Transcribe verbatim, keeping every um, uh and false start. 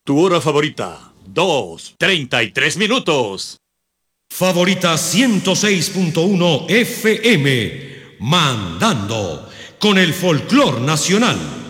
Tu hora favorita, dos, treinta y tres minutos. Favorita ciento seis punto uno F M, mandando con el folclor nacional.